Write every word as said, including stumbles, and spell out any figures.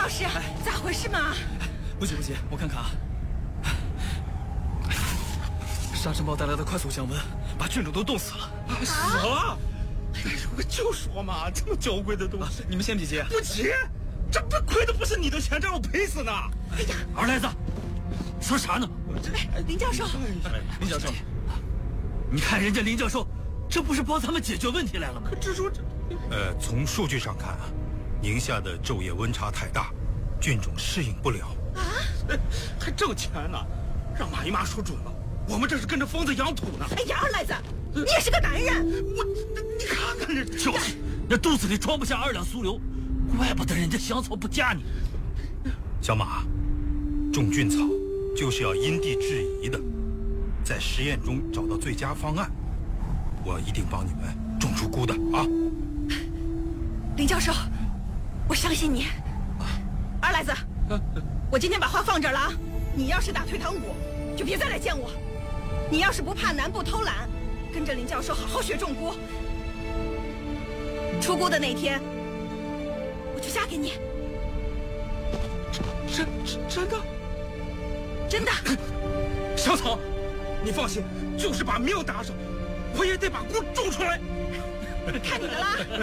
老师，咋回事嘛？ 不急不急，我看看啊。沙尘暴带来的快速降温，把郡主都冻死了。 死了？哎呦，我就说嘛，这么娇贵的东西， 你们先别急， 不急，这不亏的不是你的钱，这让我赔死呢。 哎呀， 二赖子，说啥呢？ 哎，林教授， 林教授， 你看人家林教授，这不是帮咱们解决问题来了吗？ 可这说这， 呃，从数据上看啊，宁夏的昼夜温差太大，菌种适应不了。 啊？ 还挣钱呢？让马姨妈说准了，我们这是跟着疯子养土呢。 哎呀，二赖子，你也是个男人。 我，你看看这， 就是，那肚子里装不下二两酥油，怪不得人家香草不嫁你。 小马，种菌草就是要因地制宜的，在实验中找到最佳方案。我一定帮你们种出菇的啊！ 林教授，我相信你。二赖子，我今天把话放这儿了啊！你要是打退堂鼓，就别再来见我。你要是不怕南部偷懒，跟着林教授好好学种菇。出菇的那天，我就嫁给你。 真真的？ 真的。 香草，你放心，就是把命搭上，我也得把菇种出来。 看你的啦！